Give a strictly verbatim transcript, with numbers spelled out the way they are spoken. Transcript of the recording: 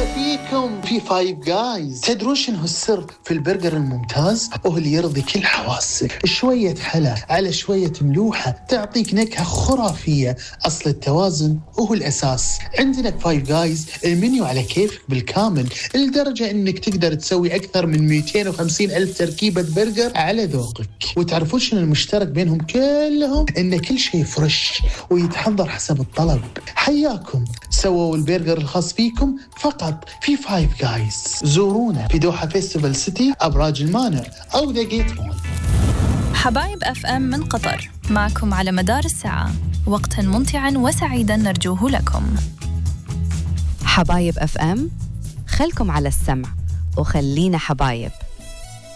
هلا فيكم في فايف جايز. تدرون شنو السر في البرجر الممتاز؟ وهو اللي يرضي كل حواسك، شوية حلا على شوية ملوحة تعطيك نكهة خرافية. أصل التوازن وهو الأساس. عندنا فايف جايز المنيو على كيفك بالكامل، لدرجة إنك تقدر تسوي أكثر من مئتين وخمسين ألف تركيبة برجر على ذوقك. وتعرفون شنو المشترك بينهم كلهم؟ إن كل شيء فريش ويتحضر حسب الطلب. حياكم، سووا البرجر الخاص فيكم فقط في فايف جايز. زورونا في دوحة فيستيفال سيتي، أبراج المانع أو ذا جيت مول. حبايب أف أم من قطر معكم على مدار الساعة، وقتا ممتعا وسعيدا نرجوه لكم. حبايب أف أم، خلكم على السمع وخلينا حبايب.